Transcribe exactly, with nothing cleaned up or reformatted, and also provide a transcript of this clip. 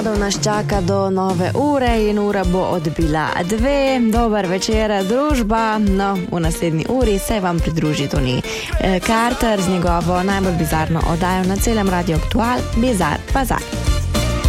Nas čaka do nove ure in ura bo odbila dve. Dober večer, družba. No, v naslednji uri se vam pridruži Toni Carter z njegovo najbolj bizarno oddajo na celem Radio Aktual, Bizar Bazar.